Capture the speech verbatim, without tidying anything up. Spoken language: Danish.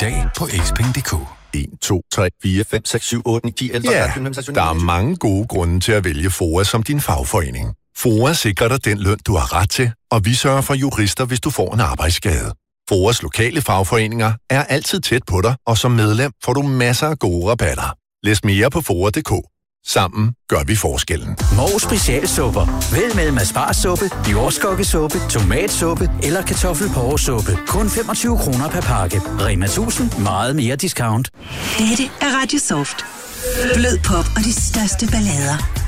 dag på xpeng punktum d k. en, to, tre, fire, fem, seks, syv, otte, ni, ti, elleve, Ja, tolv, tretten, fjorten, der er mange gode grunde til at vælge FOA som din fagforening. FOA sikrer dig den løn, du har ret til, og vi sørger for jurister, hvis du får en arbejdsskade. FOAs lokale fagforeninger er altid tæt på dig, og som medlem får du masser af gode rabatter. Læs mere på F O A punktum d k. Sammen gør vi forskellen. Mors specialsupper. Vælg mellem asparsuppe, jordskokkesuppe, tomatsuppe eller kartoffelporresuppe. Kun femogtyve kroner per pakke. Rema tusind. Meget mere discount. Dette er Radio Soft. Blød pop og de største ballader.